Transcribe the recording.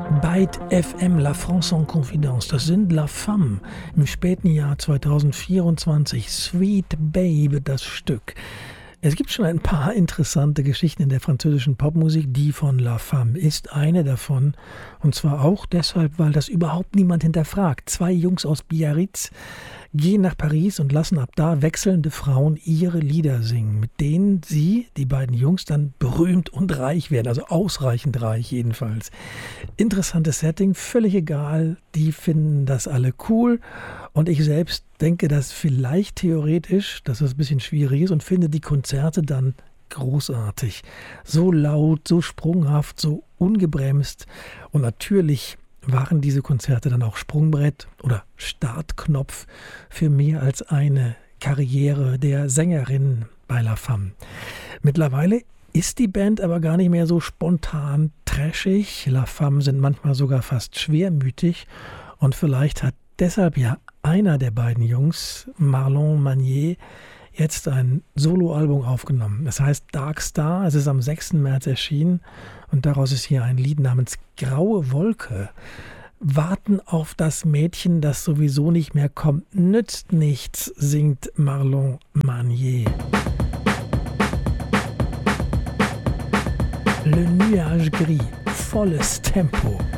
Byte FM, La France en Confidence, das sind La Femme im späten Jahr 2024, Sweet Babe, das Stück. Es gibt schon ein paar interessante Geschichten in der französischen Popmusik. Die von La Femme ist eine davon. Und zwar auch deshalb, weil das überhaupt niemand hinterfragt. 2 Jungs aus Biarritz gehen nach Paris und lassen ab da wechselnde Frauen ihre Lieder singen, mit denen sie, die beiden Jungs, dann berühmt und reich werden. Also ausreichend reich jedenfalls. Interessantes Setting, völlig egal. Die finden das alle cool. Und ich selbst denke, dass vielleicht theoretisch, dass das ein bisschen schwierig ist und finde die Konzerte dann großartig. So laut, so sprunghaft, so ungebremst. Und natürlich waren diese Konzerte dann auch Sprungbrett oder Startknopf für mehr als eine Karriere der Sängerin bei La Femme. Mittlerweile ist die Band aber gar nicht mehr so spontan trashig. La Femme sind manchmal sogar fast schwermütig und vielleicht hat deshalb ja einer der beiden Jungs, Marlon Manier, jetzt ein Soloalbum aufgenommen. Es heißt Dark Star, es ist am 6. März erschienen und daraus ist hier ein Lied namens Graue Wolke. Warten auf das Mädchen, das sowieso nicht mehr kommt, nützt nichts, singt Marlon Manier. Le Nuage Gris, volles Tempo.